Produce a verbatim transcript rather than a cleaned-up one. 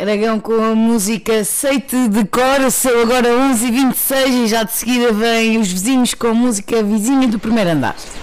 Aragão com a música Sei-te de Cor. São agora onze e vinte e seis e já de seguida vêm os vizinhos com a música Vizinho do Primeiro Andar.